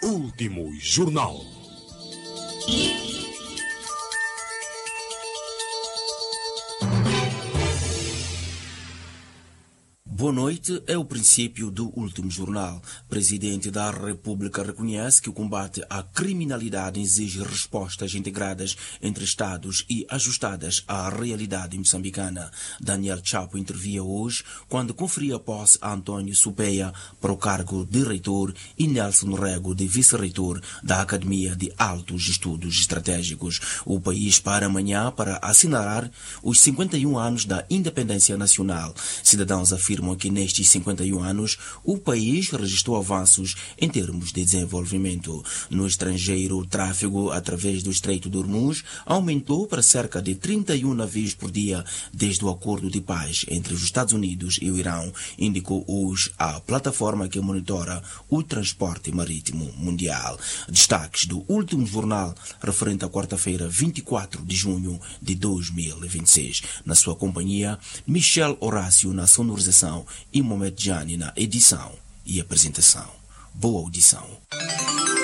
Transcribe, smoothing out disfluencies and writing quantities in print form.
Último Jornal. Boa noite. É o princípio do último jornal. Presidente da República reconhece que o combate à criminalidade exige respostas integradas entre Estados e ajustadas à realidade moçambicana. Daniel Chapo intervia hoje quando conferia posse a Antônio Supeia para o cargo de reitor e Nelson Rego de vice-reitor da Academia de Altos Estudos Estratégicos. O país para amanhã para assinalar os 51 anos da independência nacional. Cidadãos afirmam que nestes 51 anos o país registrou avanços em termos de desenvolvimento. No estrangeiro, o tráfego através do Estreito de Hormuz aumentou para cerca de 31 navios por dia desde o acordo de paz entre os Estados Unidos e o Irão, indicou hoje a plataforma que monitora o transporte marítimo mundial. Destaques do último jornal referente à quarta-feira, 24 de junho de 2026. Na sua companhia, Michel Horácio na sonorização e Mohamed Jani na edição e apresentação. Boa audição.